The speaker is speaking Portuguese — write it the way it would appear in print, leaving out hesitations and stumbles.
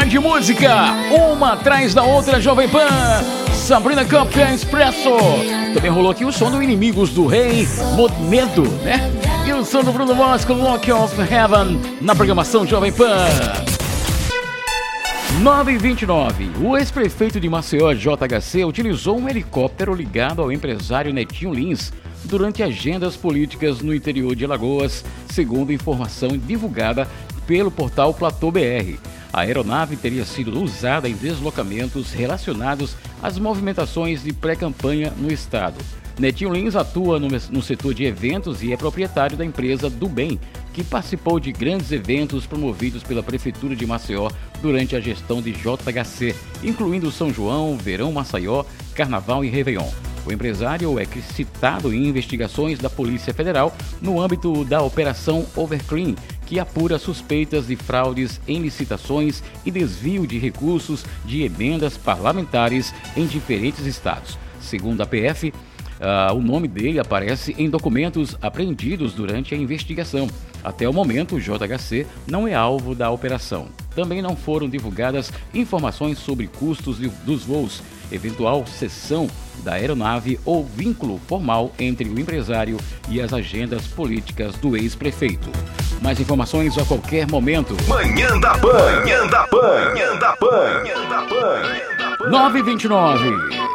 hora de música, uma atrás da outra, Jovem Pan. Sabrina Carpenter Expresso. Também rolou aqui o som do Inimigos do Rei, Medo, né? E o som do Bruno Mars com Lock of Heaven na programação Jovem Pan. 9h29. O ex-prefeito de Maceió, JHC, utilizou um helicóptero ligado ao empresário Netinho Lins durante agendas políticas no interior de Alagoas, segundo informação divulgada pelo portal Platô BR. A aeronave teria sido usada em deslocamentos relacionados às movimentações de pré-campanha no estado. Netinho Lins atua no setor de eventos e é proprietário da empresa Do Bem, que participou de grandes eventos promovidos pela Prefeitura de Maceió durante a gestão de JHC, incluindo São João, Verão Maceió, Carnaval e Réveillon. O empresário é citado em investigações da Polícia Federal no âmbito da Operação Overclean, que apura suspeitas de fraudes em licitações e desvio de recursos de emendas parlamentares em diferentes estados. Segundo a PF, o nome dele aparece em documentos apreendidos durante a investigação. Até o momento, o JHC não é alvo da operação. Também não foram divulgadas informações sobre custos dos voos, eventual cessão da aeronave ou vínculo formal entre o empresário e as agendas políticas do ex-prefeito. Mais informações a qualquer momento. Manhã da Pan, Manhã da Pan, Manhã da Pan, Manhã da Pan. 9h29.